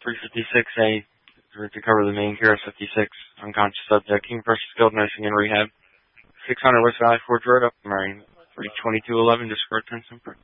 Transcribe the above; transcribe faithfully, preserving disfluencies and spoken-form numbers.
three fifty-six A to cover the main K R S fifty-six unconscious subject. King Prussia Skilled Nursing and Rehab. six hundred West Valley Forge Road, up Marion. three twenty-two eleven, just for ten cents per.